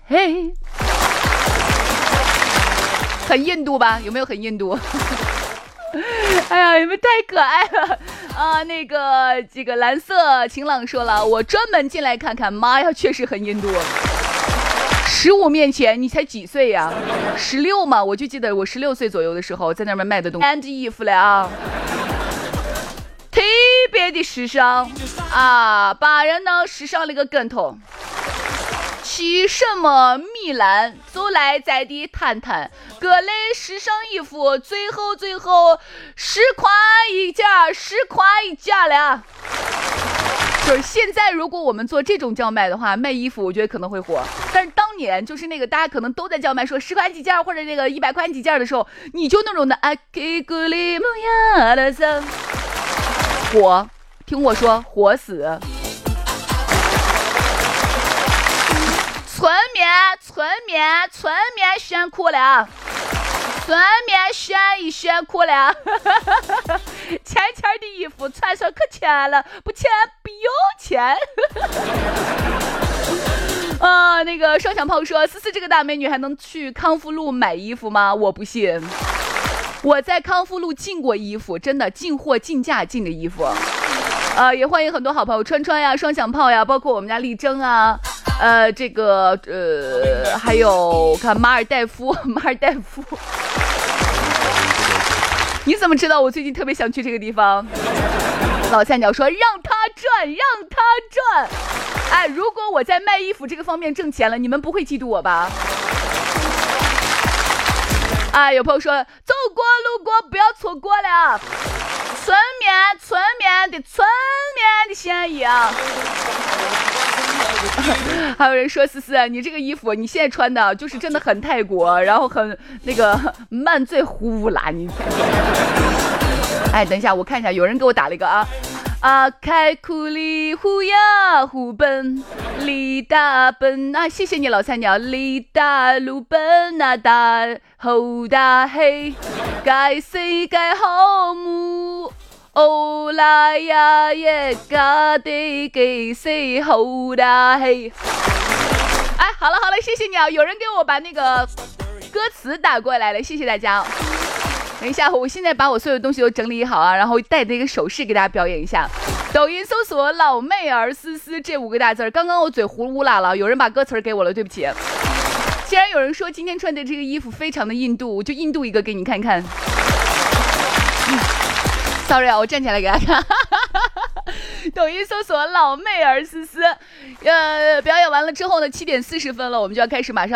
嘿，很印度吧？有没有很印度？哎呀，你们太可爱了啊！这个蓝色晴朗说了，我专门进来看看，妈呀，确实很印度。15面前你才几岁呀？16嘛，我就记得我16岁左右的时候在那边卖的东西，穿着衣服了啊，特别的时尚啊，把人呢时尚了个跟头。骑什么米兰？走来在地谈谈各类时尚衣服，最后10块一件，10块一件了。就是现在，如果我们做这种叫卖的话，卖衣服我觉得可能会火。但是当年就是那个大家可能都在叫卖，说10块几件或者那个100块几件的时候，你就那种的啊，给古里木呀的声，火，听我说，火死。村面选苦了，村面选一选苦了，钱的衣服穿上可钱了，不钱不有钱。那个双响炮说，思思这个大美女还能去康复路买衣服吗？我不信，我在康复路进过衣服，真的进货进价进的衣服。也欢迎很多好朋友川川呀、双响炮呀，包括我们家丽珍啊。还有看马尔代夫，你怎么知道我最近特别想去这个地方？老菜鸟说让他赚。哎，如果我在卖衣服这个方面挣钱了，你们不会嫉妒我吧？啊，有朋友说走过路过不要错过了，村面的嫌疑啊。还有人说思思，你这个衣服你现在穿的就是真的很泰国，然后很那个慢醉呼啦，你哎，等一下我看一下，有人给我打了一个啊，开库里呼呀呼奔里大奔啊，谢谢你老菜鸟，里大路奔啊大后大黑该谁该好母哦啦呀耶嘎得给谁吼啦嘿！哎，好了，谢谢你啊！有人给我把那个歌词打过来了，谢谢大家。等一下，我现在把我所有的东西都整理好啊，然后带着一个手势给大家表演一下。抖音搜索老妹儿思思这5个大字，刚刚我嘴葫芦啦了，有人把歌词给我了，对不起。既然有人说今天穿的这个衣服非常的印度，我就印度一个给你看看。Sorry 啊，我站起来给大家看。抖音搜索老妹儿思思，表演完了之后呢，7点40分了，我们就要开始马上。